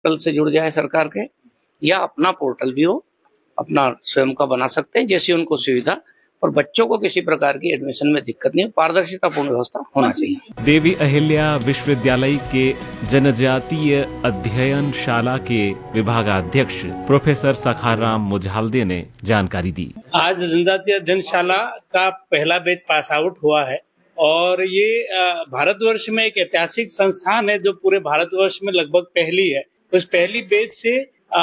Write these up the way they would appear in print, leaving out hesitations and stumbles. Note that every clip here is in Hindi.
पोर्टल से जुड़ जाए सरकार के, या अपना पोर्टल भी हो, अपना स्वयं का बना सकते हैं जैसी उनको सुविधा, और बच्चों को किसी प्रकार की एडमिशन में दिक्कत नहीं, पारदर्शितापूर्ण व्यवस्था होना चाहिए। देवी अहिल्या विश्वविद्यालय के जनजातीय अध्ययन शाला के विभागाध्यक्ष प्रोफेसर सखाराम मुझाल्दे ने जानकारी दी। आज जनजातीय अध्ययन शाला का पहला बैच पास आउट हुआ है और ये भारतवर्ष में एक ऐतिहासिक संस्थान है जो पूरे भारतवर्ष में लगभग पहली है। उस पहली बैच से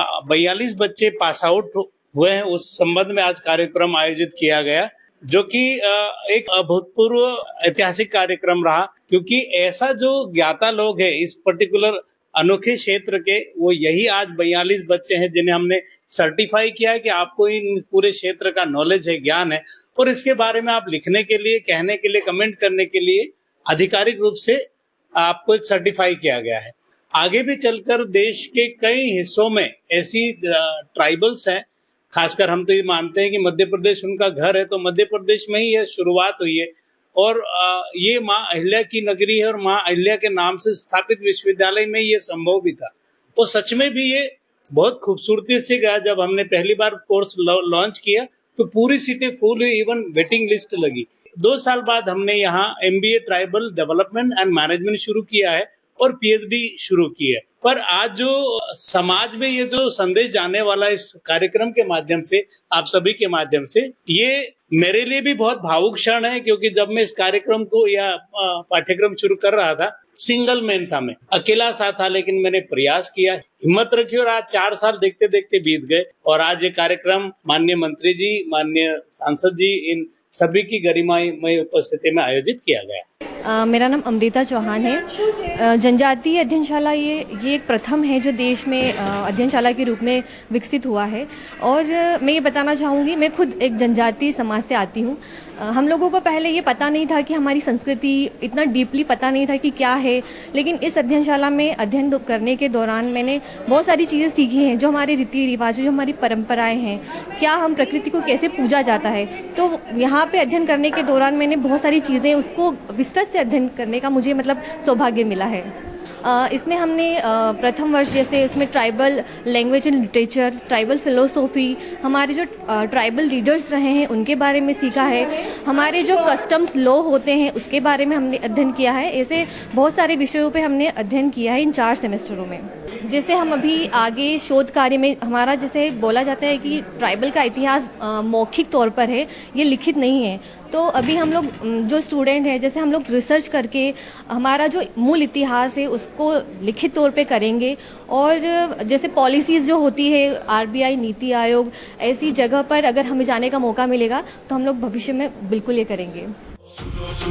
42 बच्चे पास आउट हुए हैं। उस संबंध में आज कार्यक्रम आयोजित किया गया, जो कि एक अभूतपूर्व ऐतिहासिक कार्यक्रम रहा, क्योंकि ऐसा जो ज्ञाता लोग हैं इस पर्टिकुलर अनोखे क्षेत्र के, वो यही आज 42 बच्चे हैं जिन्हें हमने सर्टिफाई किया है कि आपको इन पूरे क्षेत्र का नॉलेज है, ज्ञान है, और इसके बारे में आप लिखने के लिए, कहने के लिए, कमेंट करने के लिए आधिकारिक रूप से आपको एक सर्टिफाई किया गया है। आगे भी चलकर देश के कई हिस्सों में ऐसी ट्राइबल्स हैं, खासकर हम तो ये मानते हैं कि मध्य प्रदेश उनका घर है, तो मध्य प्रदेश में ही यह शुरुआत हुई है और ये माँ अहिल्या की नगरी है और माँ अहिल्या के नाम से स्थापित विश्वविद्यालय में ये संभव भी था। और सच में भी ये बहुत खूबसूरती से गया। जब हमने पहली बार कोर्स लॉन्च किया तो पूरी सीटें फुल हुई, इवन वेटिंग लिस्ट लगी। 2 साल बाद हमने यहाँ MBA tribal development and management शुरू किया है और PhD शुरू की है। पर आज जो समाज में ये जो संदेश जाने वाला इस कार्यक्रम के माध्यम से, आप सभी के माध्यम से, ये मेरे लिए भी बहुत भावुक क्षण है, क्योंकि जब मैं इस कार्यक्रम को या पाठ्यक्रम शुरू कर रहा था, सिंगल मैन था, मैं अकेला सा था, लेकिन मैंने प्रयास किया, हिम्मत रखी और आज 4 साल देखते देखते बीत गए और आज ये कार्यक्रम माननीय मंत्री जी, माननीय सांसद जी, इन सभी की गरिमामय उपस्थिति में आयोजित किया गया। मेरा नाम अमृता चौहान है। जनजातीय अध्ययनशाला ये एक प्रथम है जो देश में अध्ययनशाला के रूप में विकसित हुआ है। और मैं ये बताना चाहूँगी, मैं खुद एक जनजातीय समाज से आती हूँ। हम लोगों को पहले ये पता नहीं था कि हमारी संस्कृति, इतना डीपली पता नहीं था कि क्या है, लेकिन इस अध्ययनशाला में अध्ययन करने के दौरान मैंने बहुत सारी चीज़ें सीखी हैं, जो हमारे रीति रिवाज, जो हमारी परंपराएं हैं, क्या हम प्रकृति को कैसे पूजा जाता है। तो यहाँ पे अध्ययन करने के दौरान मैंने बहुत सारी चीज़ें, उसको विस्तृत से अध्ययन करने का मुझे सौभाग्य मिला है। इसमें हमने प्रथम वर्ष जैसे उसमें tribal language and literature, tribal philosophy, हमारे जो ट्राइबल लीडर्स रहे हैं उनके बारे में सीखा है, हमारे जो कस्टम्स लॉ होते हैं उसके बारे में हमने अध्ययन किया है। ऐसे बहुत सारे विषयों पे हमने अध्ययन किया है इन 4 सेमेस्टरों में। जैसे हम अभी आगे शोध कार्य में, हमारा जैसे बोला जाता है कि ट्राइबल का इतिहास मौखिक तौर पर है, ये लिखित नहीं है। तो अभी हम लोग जो स्टूडेंट हैं, जैसे हम लोग रिसर्च करके हमारा जो मूल इतिहास है उसको लिखित तौर पे करेंगे। और जैसे पॉलिसीज़ जो होती है, RBI, नीति आयोग, ऐसी जगह पर अगर हमें जाने का मौका मिलेगा तो हम लोग भविष्य में बिल्कुल ये करेंगे।